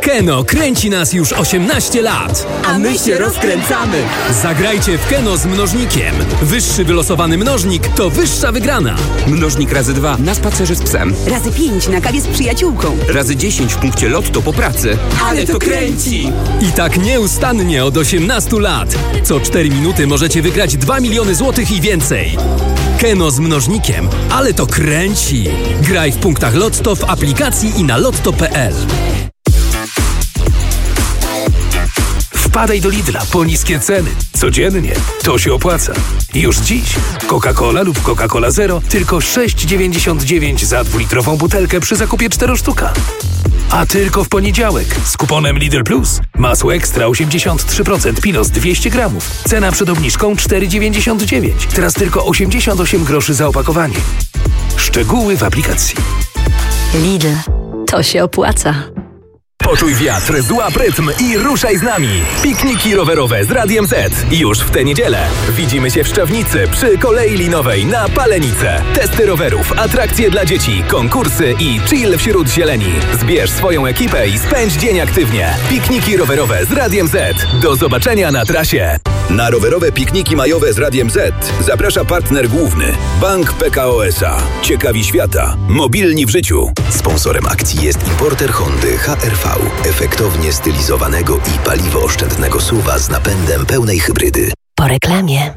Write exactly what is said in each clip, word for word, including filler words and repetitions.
Keno kręci nas już osiemnaście lat. A my się rozkręcamy. Zagrajcie w Keno z mnożnikiem. Wyższy wylosowany mnożnik to wyższa wygrana. Mnożnik razy dwa na spacerze z psem. Razy pięć na kawie z przyjaciółką. Razy dziesięć w punkcie Lotto po pracy. Ale to kręci! I tak nieustannie od osiemnastu lat. Co cztery minuty możecie wygrać dwa miliony złotych i więcej. Keno z mnożnikiem, ale to kręci. Graj w punktach Lotto w aplikacji i na lotto kropka pe el. Wpadaj do Lidla po niskie ceny. Codziennie. To się opłaca. Już dziś. Coca-Cola lub Coca-Cola Zero tylko sześć dziewięćdziesiąt dziewięć za dwulitrową butelkę przy zakupie cztery sztuka. A tylko w poniedziałek z kuponem Lidl Plus. Masło ekstra osiemdziesiąt trzy procent Pilos dwieście gramów. Cena przed obniżką cztery dziewięćdziesiąt dziewięć. Teraz tylko osiemdziesiąt osiem groszy za opakowanie. Szczegóły w aplikacji. Lidl. To się opłaca. Poczuj wiatr, złap rytm i ruszaj z nami. Pikniki rowerowe z Radiem Z. Już w tę niedzielę. Widzimy się w Szczawnicy przy kolei linowej na Palenicę. Testy rowerów, atrakcje dla dzieci, konkursy i chill wśród zieleni. Zbierz swoją ekipę i spędź dzień aktywnie. Pikniki rowerowe z Radiem Z. Do zobaczenia na trasie. Na rowerowe pikniki majowe z Radiem Z zaprasza partner główny Bank P K O S A. Ciekawi świata. Mobilni w życiu. Sponsorem akcji jest importer Hondy H R V. Efektownie stylizowanego i paliwooszczędnego suwa z napędem pełnej hybrydy. Po reklamie.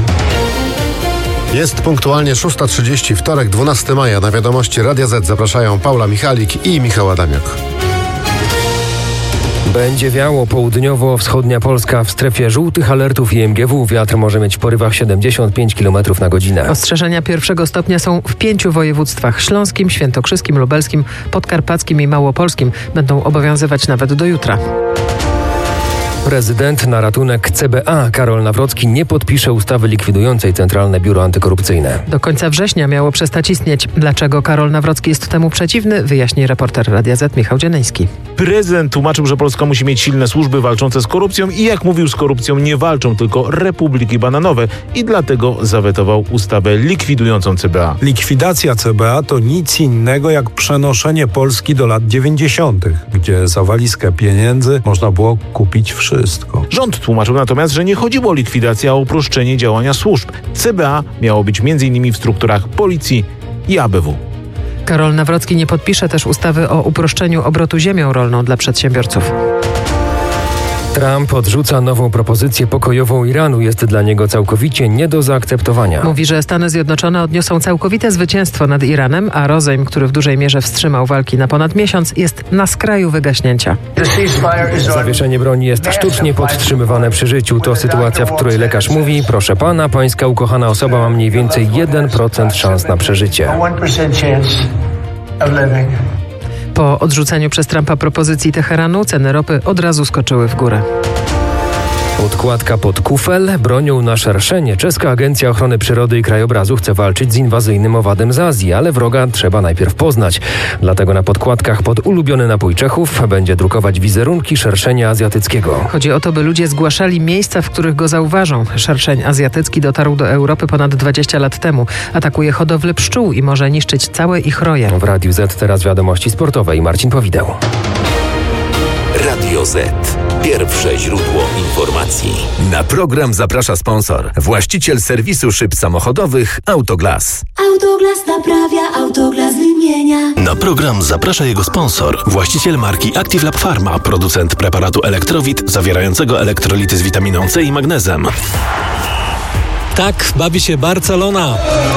Jest punktualnie szósta trzydzieści, wtorek, dwunastego maja. Na wiadomości Radia Z zapraszają Paula Michalik i Michał Adamiok. Będzie wiało południowo-wschodnia Polska w strefie żółtych alertów i M G W. Wiatr może mieć w porywach siedemdziesiąt pięć kilometrów na godzinę. Ostrzeżenia pierwszego stopnia są w pięciu województwach: śląskim, świętokrzyskim, lubelskim, podkarpackim i małopolskim. Będą obowiązywać nawet do jutra. Prezydent na ratunek C B A Karol Nawrocki nie podpisze ustawy likwidującej Centralne Biuro Antykorupcyjne. Do końca września miało przestać istnieć. Dlaczego Karol Nawrocki jest temu przeciwny, wyjaśni reporter Radia Z Michał Dzieleński. Prezydent tłumaczył, że Polska musi mieć silne służby walczące z korupcją i jak mówił, z korupcją nie walczą tylko republiki bananowe i dlatego zawetował ustawę likwidującą C B A. Likwidacja C B A to nic innego jak przenoszenie Polski do lat dziewięćdziesiątych, gdzie za walizkę pieniędzy można było kupić wszystko. Rząd tłumaczył natomiast, że nie chodziło o likwidację, a o uproszczenie działania służb. C B A miało być między innymi w strukturach policji i A B W. Karol Nawrocki nie podpisze też ustawy o uproszczeniu obrotu ziemią rolną dla przedsiębiorców. Trump odrzuca nową propozycję pokojową Iranu. Jest dla niego całkowicie nie do zaakceptowania. Mówi, że Stany Zjednoczone odniosą całkowite zwycięstwo nad Iranem, a rozejm, który w dużej mierze wstrzymał walki na ponad miesiąc, jest na skraju wygaśnięcia. Zawieszenie broni jest sztucznie podtrzymywane przy życiu. To sytuacja, w której lekarz mówi: proszę pana, pańska ukochana osoba ma mniej więcej jeden procent szans na przeżycie. Po odrzuceniu przez Trumpa propozycji Teheranu ceny ropy od razu skoczyły w górę. Podkładka pod kufel, bronią na szerszenie. Czeska Agencja Ochrony Przyrody i Krajobrazu chce walczyć z inwazyjnym owadem z Azji, ale wroga trzeba najpierw poznać. Dlatego na podkładkach pod ulubiony napój Czechów będzie drukować wizerunki szerszenia azjatyckiego. Chodzi o to, by ludzie zgłaszali miejsca, w których go zauważą. Szerszeń azjatycki dotarł do Europy ponad dwadzieścia lat temu. Atakuje hodowlę pszczół i może niszczyć całe ich roje. W Radiu Z teraz wiadomości sportowe i Marcin Powideł. Radio Z. Pierwsze źródło informacji. Na program zaprasza sponsor. Właściciel serwisu szyb samochodowych Autoglas. Autoglas naprawia, Autoglas wymienia. Na program zaprasza jego sponsor. Właściciel marki Active Lab Pharma. Producent preparatu Elektrowit zawierającego elektrolity z witaminą C i magnezem. Tak bawi się Barcelona.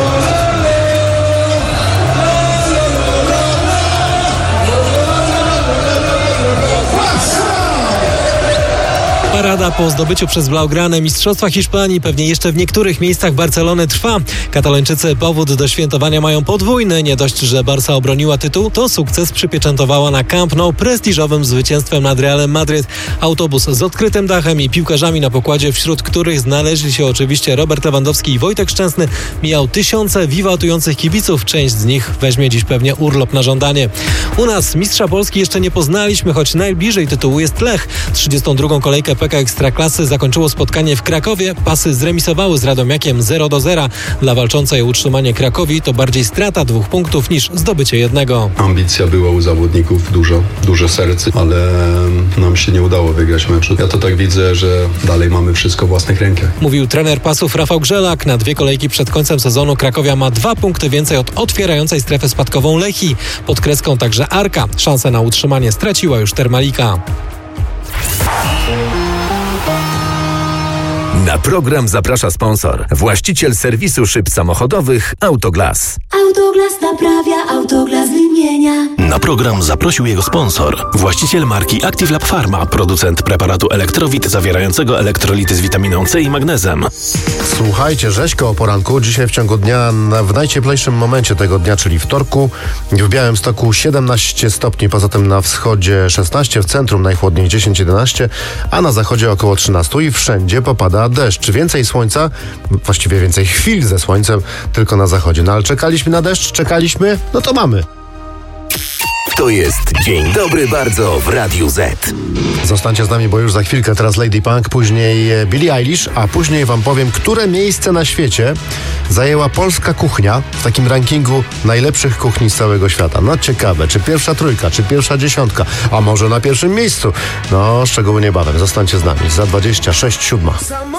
Parada po zdobyciu przez Blaugrane Mistrzostwa Hiszpanii pewnie jeszcze w niektórych miejscach Barcelony trwa. Katalończycy powód do świętowania mają podwójny. Nie dość, że Barca obroniła tytuł, to sukces przypieczętowała na Camp Nou prestiżowym zwycięstwem nad Realem Madryt. Autobus z odkrytym dachem i piłkarzami na pokładzie, wśród których znaleźli się oczywiście Robert Lewandowski i Wojtek Szczęsny, mijał tysiące wiwatujących kibiców. Część z nich weźmie dziś pewnie urlop na żądanie. U nas mistrza Polski jeszcze nie poznaliśmy, choć najbliżej tytułu jest Lech. trzydziestą drugą kolejkę P Pucharka Ekstraklasy zakończyło spotkanie w Krakowie. Pasy zremisowały z Radomiakiem zero do zera. Dla walczącej o utrzymanie Krakowi to bardziej strata dwóch punktów niż zdobycie jednego. Ambicja była u zawodników dużo, duże serce, ale nam się nie udało wygrać meczu. Ja to tak widzę, że dalej mamy wszystko w własnych rękach. Mówił trener pasów Rafał Grzelak. Na dwie kolejki przed końcem sezonu Krakowia ma dwa punkty więcej od otwierającej strefę spadkową Lechii. Pod kreską także Arka. Szansę na utrzymanie straciła już Termalika. Na program zaprasza sponsor, właściciel serwisu szyb samochodowych Autoglas. Autoglas naprawia, Autoglas wymienia. Na program zaprosił jego sponsor, właściciel marki Active Lab Pharma, producent preparatu Elektrowit zawierającego elektrolity z witaminą C i magnezem. Słuchajcie, rzeźko o poranku. Dzisiaj w ciągu dnia, w najcieplejszym momencie tego dnia, czyli wtorku, w Białymstoku siedemnaście stopni, poza tym na wschodzie szesnaście, w centrum najchłodniej dziesięć jedenaście, a na zachodzie około trzynaście i wszędzie popada deszcz. Więcej słońca, właściwie więcej chwil ze słońcem, tylko na zachodzie. No ale czekaliśmy na deszcz, czekaliśmy, no to mamy. To jest Dzień Dobry Bardzo w Radiu Z. Zostańcie z nami, bo już za chwilkę teraz Lady Punk, później Billie Eilish, a później wam powiem, które miejsce na świecie zajęła polska kuchnia w takim rankingu najlepszych kuchni z całego świata. No ciekawe, czy pierwsza trójka, czy pierwsza dziesiątka, a może na pierwszym miejscu? No, szczegóły niebawem. Zostańcie z nami. Za dwadzieścia sześć siódma.